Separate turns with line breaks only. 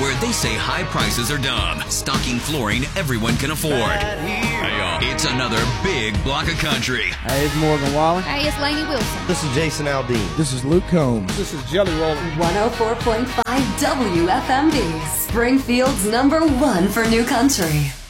where they say high prices are dumb, stocking flooring everyone can afford. Hey, y'all, it's another big block of country.
Hey, it's Morgan Wallen.
Hey, it's Lainey Wilson.
This is Jason Aldean.
This is Luke Combs.
This is Jelly Roll.
104.5 WFMD, Springfield's #1 for new country.